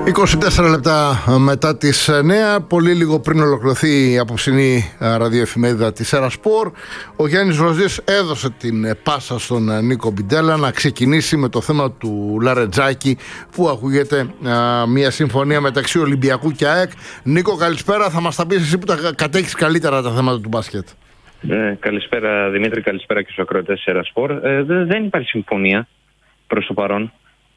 24 λεπτά μετά τις 9, πολύ λίγο πριν ολοκληρωθεί η απόψινή ραδιοεφημερίδα της Ερασπορ, ο Γιάννης Ροζής έδωσε την πάσα στον Νίκο Μπιντέλα να ξεκινήσει με το θέμα του Λαρετζάκη, που ακούγεται μια συμφωνία μεταξύ Ολυμπιακού και ΑΕΚ. Νίκο, καλησπέρα. Θα μας τα πεις εσύ που τα κατέχεις καλύτερα τα θέματα του μπάσκετ. Καλησπέρα Δημήτρη, καλησπέρα και στους ακροατές της Ερασπορ. Δεν υπάρχει συμφωνία προς το παρόν.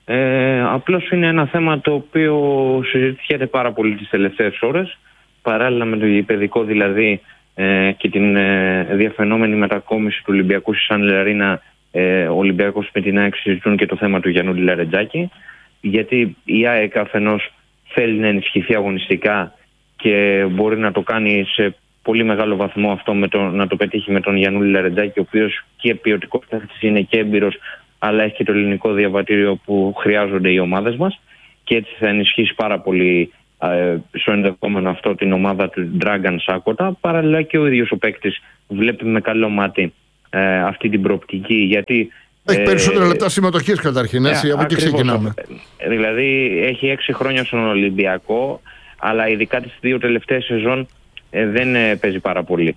Απλώς είναι ένα θέμα το οποίο συζητιέται πάρα πολύ τις τελευταίες ώρες, παράλληλα με το γηπεδικό δηλαδή και την διαφαινόμενη μετακόμιση του Ολυμπιακού στη Sun Arena. Ο Ολυμπιακός με την ΑΕΚ συζητούν και το θέμα του Γιαννούλη Λαρετζάκη, γιατί η ΑΕΚ αφενός θέλει να ενισχυθεί αγωνιστικά και μπορεί να το κάνει σε πολύ μεγάλο βαθμό αυτό να το πετύχει με τον Γιαννούλη Λαρετζάκη, ο οποίος και ποιοτικός παίκτης είναι και έμπειρος, αλλά έχει και το ελληνικό διαβατήριο που χρειάζονται οι ομάδες μας, και έτσι θα ενισχύσει πάρα πολύ στο ενδεχόμενο αυτό την ομάδα του Dragan Σάκοτα. Παράλληλα και ο ίδιος ο παίκτης βλέπει με καλό μάτι αυτή την προοπτική, γιατί έχει περισσότερα λεπτά συμμετοχής καταρχήν, έτσι, από εκεί ξεκινάμε. Δηλαδή έχει 6 χρόνια στον Ολυμπιακό, αλλά ειδικά τις 2 τελευταίες σεζόν δεν παίζει πάρα πολύ.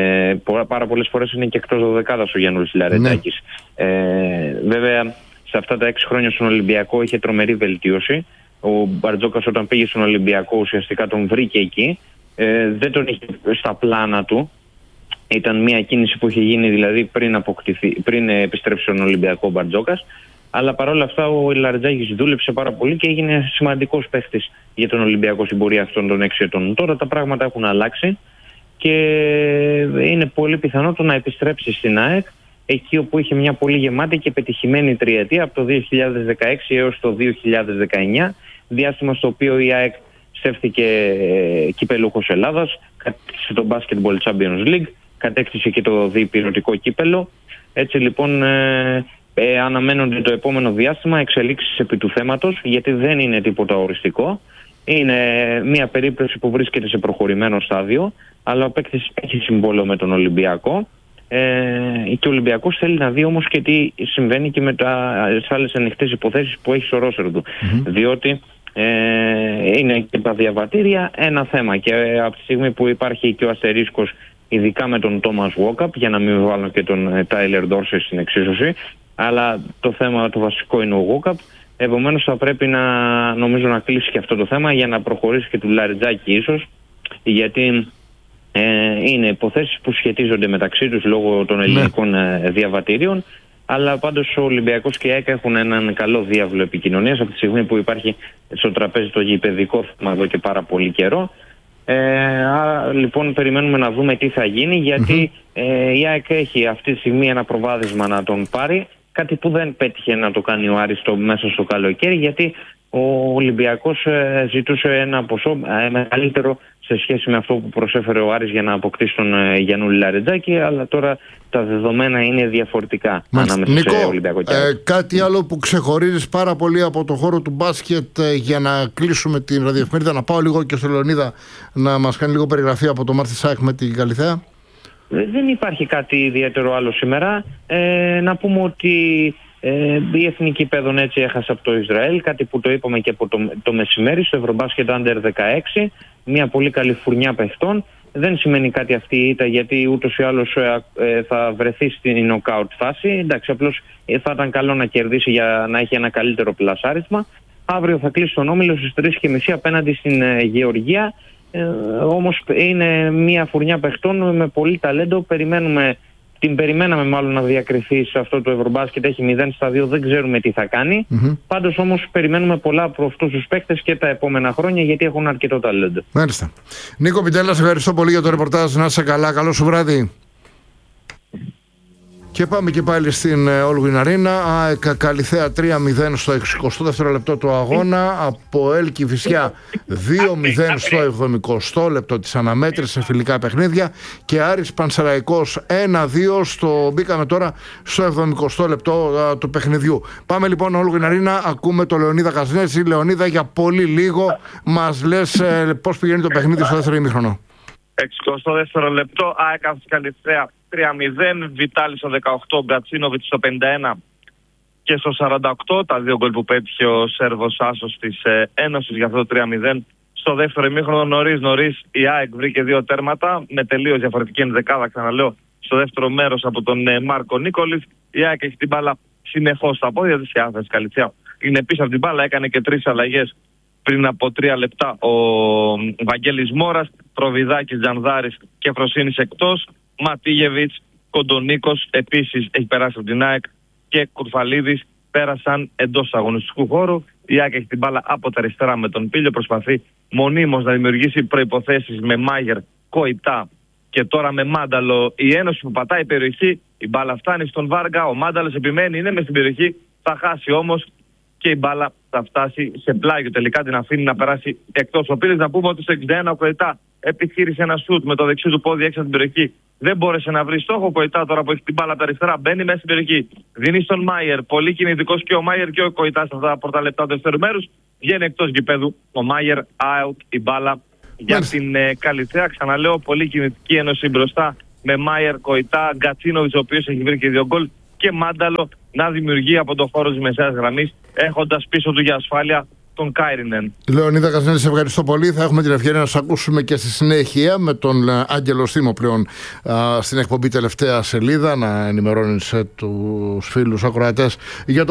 Πάρα πολλές φορές είναι και εκτός δωδεκάδας ο Γιαννούλης Λαρετζάκης. Βέβαια, σε αυτά τα 6 χρόνια στον Ολυμπιακό είχε τρομερή βελτίωση. Ο Μπαρτζόκας όταν πήγε στον Ολυμπιακό ουσιαστικά τον βρήκε εκεί. Δεν τον είχε στα πλάνα του. Ήταν μια κίνηση που είχε γίνει δηλαδή πριν επιστρέψει στον Ολυμπιακό ο Μπαρτζόκας. Αλλά παρόλα αυτά ο Λαρετζάκης δούλεψε πάρα πολύ και έγινε σημαντικός παίχτης για τον Ολυμπιακό στην πορεία αυτών των 6 ετών. Τώρα τα πράγματα έχουν αλλάξει και είναι πολύ πιθανό το να επιστρέψει στην ΑΕΚ, εκεί όπου είχε μια πολύ γεμάτη και πετυχημένη τριετία από το 2016 έως το 2019, διάστημα στο οποίο η ΑΕΚ στέφθηκε κυπελούχος Ελλάδας, κατέκτησε το Basketball Champions League, κατέκτησε και το διπυρωτικό κύπελο. Έτσι λοιπόν αναμένονται το επόμενο διάστημα εξελίξεις επί του θέματος, γιατί δεν είναι τίποτα οριστικό. Είναι μια περίπτωση που βρίσκεται σε προχωρημένο στάδιο, αλλά ο παίκτης έχει συμβόλαιο με τον Ολυμπιακό και ο Ολυμπιακός θέλει να δει όμως και τι συμβαίνει και με τις άλλες ανοιχτές υποθέσεις που έχει στο ρόστερ του. Διότι είναι και τα διαβατήρια ένα θέμα, και από τη στιγμή που υπάρχει και ο αστερίσκος ειδικά με τον Τόμας Βόκαπ, για να μην βάλω και τον Τάιλερ Ντόρσεϊ στην εξίσωση, αλλά το θέμα το βασικό είναι ο Βόκαπ. Επομένως θα πρέπει νομίζω να κλείσει και αυτό το θέμα για να προχωρήσει και του Λαρετζάκη ίσως, γιατί είναι υποθέσεις που σχετίζονται μεταξύ τους λόγω των ελληνικών διαβατήριων, αλλά πάντως ο Ολυμπιακός και η ΑΕΚ έχουν έναν καλό διάβλο επικοινωνίας από τη στιγμή που υπάρχει στο τραπέζι το γηπεδικό θέμα εδώ και πάρα πολύ καιρό. Άρα λοιπόν περιμένουμε να δούμε τι θα γίνει, γιατί η ΑΕΚ έχει αυτή τη στιγμή ένα προβάδισμα να τον πάρει, κάτι που δεν πέτυχε να το κάνει ο Άρης μέσα στο καλοκαίρι, γιατί ο Ολυμπιακός ζητούσε ένα ποσό μεγαλύτερο σε σχέση με αυτό που προσέφερε ο Άρης για να αποκτήσει τον Γιαννούλη Λαρετζάκη, αλλά τώρα τα δεδομένα είναι διαφορετικά ανάμεσα σε Ολυμπιακό και Άρη. Κάτι άλλο που ξεχωρίζεις πάρα πολύ από το χώρο του μπάσκετ, για να κλείσουμε την ραδιοεφημερίδα, να πάω λίγο και στο Λεωνίδα να μας κάνει λίγο περιγραφή από το Μάρτι ΣΑΕΚ με την Καλιθέα. Δεν υπάρχει κάτι ιδιαίτερο άλλο σήμερα. Να πούμε ότι η Εθνική Παιδών έτσι έχασε από το Ισραήλ, κάτι που το είπαμε και από το μεσημέρι στο Ευρωμπάσκετ Under 16, μια πολύ καλή φουρνιά παιχτών. Δεν σημαίνει κάτι αυτή η ήττα, γιατί ούτως ή άλλως θα βρεθεί στην νοκάουτ φάση. Εντάξει, απλώς θα ήταν καλό να κερδίσει για να έχει ένα καλύτερο πλασάρισμα. Αύριο θα κλείσει τον όμιλο στις 3:30 απέναντι στην Γεωργία. Όμως είναι μια φουρνιά παιχτών με πολύ ταλέντο. Την περιμέναμε μάλλον να διακριθεί σε αυτό το Ευρωμπάσκετ. Έχει 0-2, δεν ξέρουμε τι θα κάνει. Πάντως όμως περιμένουμε πολλά από αυτούς τους παίκτες και τα επόμενα χρόνια, γιατί έχουν αρκετό ταλέντο. Μάλιστα. Νίκο Μπιντέλα, σε ευχαριστώ πολύ για το ρεπορτάζ. Να είσαι καλά, καλό σου βράδυ. Και πάμε και πάλι στην Όλγουιν Αρίνα. ΑΕΚ Καλιθέα 3-0 στο 62ο λεπτό του αγώνα. Από ΕΛ Κηφισιά 2-0 στο 70ο λεπτό της αναμέτρησης σε φιλικά παιχνίδια. Και Άρης Πανσεραϊκός 1-2 μπήκαμε τώρα στο 70ο λεπτό του παιχνιδιού. Πάμε λοιπόν Όλγουιν Αρίνα. Ακούμε το Λεωνίδα Κασνέτσι. Λεωνίδα, για πολύ λίγο μας λες πώς πηγαίνει το παιχνίδι στο δεύτερο ημίχρονο. 62ο λεπτό, ΑΕΚ Καλιθέα 3-0, Βιτάλης στο 18, Γκατσίνοβιτς στο 51 Και στο 48 τα 2 γκολ που πέτυχε ο Σέρβος άσος της Ένωσης για αυτό το 3-0. Στο δεύτερο ημίχρονο νωρίς η ΑΕΚ βρήκε 2 τέρματα με τελείως διαφορετική ενδεκάδα, ξαναλέω, στο δεύτερο μέρος από τον Μάρκο Νίκολης. Η ΑΕΚ έχει την μπάλα συνεχώς στα πόδια της, η Άθεση Καλιτσιά είναι πίσω από την μπάλα, έκανε και 3 αλλαγές πριν από 3 λεπτά. Ο Βαγγέλης Μόρας, Προβιδάκης, Τζανδάρης και Φροσίνης εκτός. Ματίγεβιτς, Κοντονίκος επίσης έχει περάσει από την ΑΕΚ και Κουρφαλίδης πέρασαν εντός αγωνιστικού χώρου. Η ΑΕΚ έχει την μπάλα από τα αριστερά με τον Πίλιο, προσπαθεί μονίμως να δημιουργήσει προϋποθέσεις με Μάγερ, Κοϊτά και τώρα με Μάνταλο. Η Ένωση που πατάει περιοχή, η μπάλα φτάνει στον Βάργα, ο Μάνταλος επιμένει, είναι μες στην περιοχή, θα χάσει όμως και η μπάλα θα φτάσει σε πλάγιο. Τελικά την αφήνει να περάσει εκτός. Ο Πίλης, να πούμε ότι στο 61 ο Κοϊτά επιχείρησε ένα σουτ με το δεξί του πόδι έξω από την περιοχή. Δεν μπόρεσε να βρει στόχο. Ο Κοϊτά τώρα που έχει την μπάλα από τα αριστερά μπαίνει μέσα στην περιοχή. Δίνει στον Μάιερ. Πολύ κινητικός και ο Μάιερ και ο Κοϊτά σε αυτά τα πρώτα λεπτά του δεύτερου μέρους. Βγαίνει εκτός γηπέδου. Ο Μάιερ out η μπάλα για την Καλιτσέα. Ξαναλέω, πολύ κινητική Ένωση μπροστά με Μάιερ, Κοϊτά, Γκατσίνοβιτς ο οποίος έχει βρει και 2 γκολ και Μάνταλο να δημιουργεί από το χώρο της μεσαίας γραμμής έχοντας πίσω του για ασφάλεια τον Κάιρινεν. Λεωνίδα Καζανέλη, σε ευχαριστώ πολύ. Θα έχουμε την ευκαιρία να σας ακούσουμε και στη συνέχεια με τον Άγγελο Στήμο πλέον στην εκπομπή Τελευταία Σελίδα, να ενημερώνεις τους φίλους ακροατές για το